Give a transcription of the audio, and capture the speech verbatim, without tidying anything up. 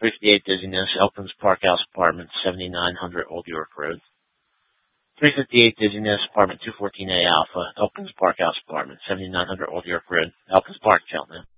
three fifty-eight Dizziness, Elkins Park House Apartments, seventy-nine hundred Old York Road. three fifty-eight Dizziness, Apartment two fourteen A Alpha, Elkins Park House Apartments, seventy-nine hundred Old York Road, Elkins Park, Cheltenham.